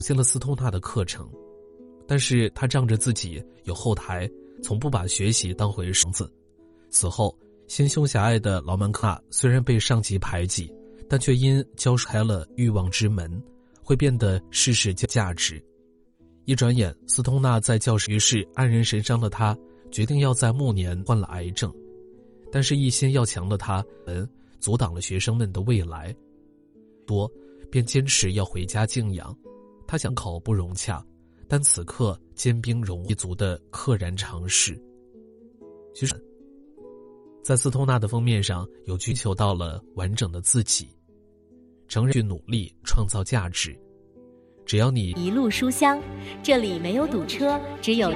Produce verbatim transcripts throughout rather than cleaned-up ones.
现了斯通纳的课程，但是他仗着自己有后台，从不把学习当回事子。此后，心胸狭隘的劳曼克纳虽然被上级排挤，但却因教授开了欲望之门，会变得事事价值。一转眼，斯通纳在教室于是黯然神伤的他，决定要在暮年患了癌症，但是一心要强的他，嗯，阻挡了学生们的未来，多便坚持要回家静养。他想口不融洽，但此刻坚冰容一族的溘然长逝。其实，在斯通纳的封面上有追求到了完整的自己，承认去努力创造价值。只要你一路书香，这里没有堵车，只有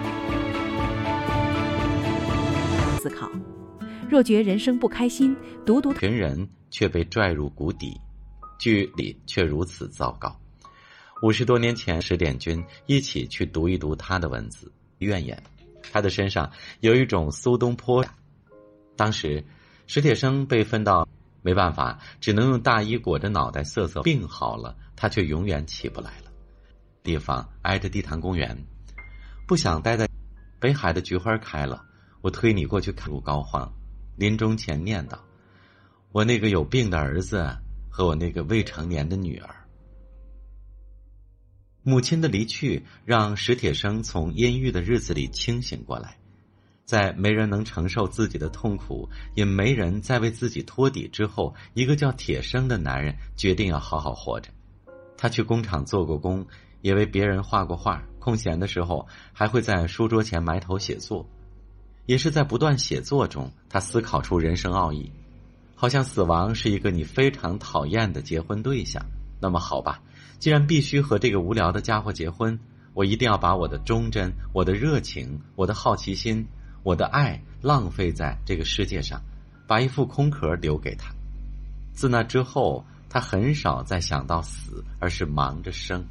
思考。若觉人生不开心，读读群人却被拽入谷底，剧里却如此糟糕。五十多年前，石点军一起去读一读他的文字，怨言。他的身上有一种苏东坡。当时，史铁生被分到，没办法，只能用大衣裹着脑袋瑟瑟。病好了，他却永远起不来了。地方挨着地坛公园，不想待在北海的菊花开了，我推你过去看入膏肓。临终前念叨：我那个有病的儿子和我那个未成年的女儿。母亲的离去让史铁生从阴郁的日子里清醒过来，在没人能承受自己的痛苦，也没人再为自己托底之后，一个叫铁生的男人决定要好好活着。他去工厂做过工，也为别人画过画，空闲的时候还会在书桌前埋头写作。也是在不断写作中，他思考出人生奥义。好像死亡是一个你非常讨厌的结婚对象，那么好吧，既然必须和这个无聊的家伙结婚，我一定要把我的忠贞、我的热情、我的好奇心、我的爱浪费在这个世界上，把一副空壳留给他。自那之后，他很少再想到死，而是忙着生。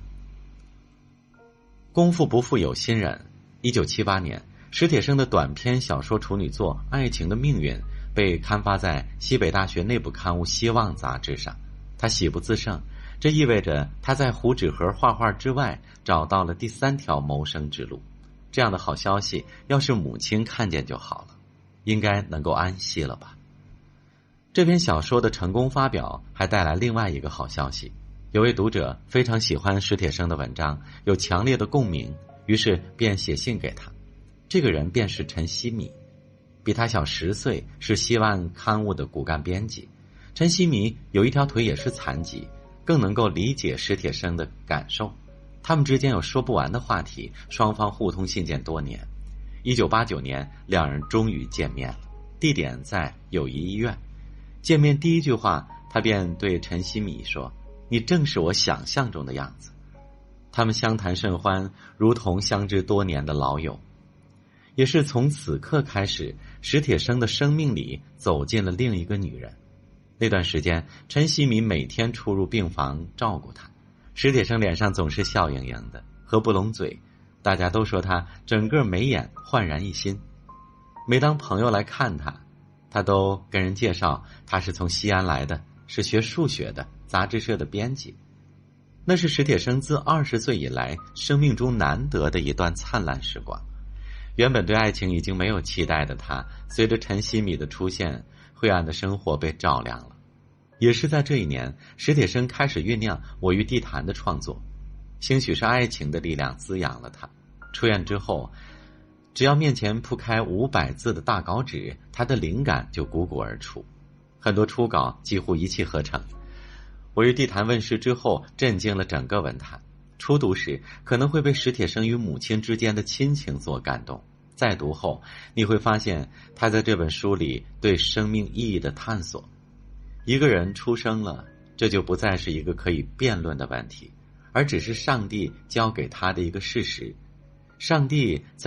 功夫不负有心人。一九七八年，史铁生的短篇小说处女作《爱情的命运》被刊发在西北大学内部刊物《希望》杂志上。他喜不自胜，这意味着他在糊纸盒画画之外找到了第三条谋生之路。这样的好消息，要是母亲看见就好了，应该能够安息了吧。这篇小说的成功发表还带来另外一个好消息，有位读者非常喜欢史铁生的文章，有强烈的共鸣，于是便写信给他。这个人便是陈希米，比他小十岁，是希望刊物的骨干编辑。陈希米有一条腿也是残疾，更能够理解史铁生的感受。他们之间有说不完的话题，双方互通信件多年。一九八九年，两人终于见面了，地点在友谊医院。见面第一句话，他便对陈希米说：你正是我想象中的样子。他们相谈甚欢，如同相知多年的老友。也是从此刻开始，史铁生的生命里走进了另一个女人。那段时间，陈希米每天出入病房照顾她，史铁生脸上总是笑盈盈的，合不拢嘴，大家都说他整个眉眼焕然一新。每当朋友来看他，他都跟人介绍他是从西安来的，是学数学的，杂志社的编辑。那是史铁生自二十岁以来生命中难得的一段灿烂时光。原本对爱情已经没有期待的他，随着陈希米的出现，灰暗的生活被照亮了。也是在这一年，史铁生开始酝酿《我与地坛》的创作。兴许是爱情的力量滋养了他。出院之后，只要面前铺开五百字的大稿纸，他的灵感就汩汩而出。很多初稿几乎一气呵成。《我与地坛》问世之后，震惊了整个文坛。初读时可能会被史铁生与母亲之间的亲情所感动，再读后你会发现他在这本书里对生命意义的探索。一个人出生了，这就不再是一个可以辩论的问题，而只是上帝交给他的一个事实。上帝在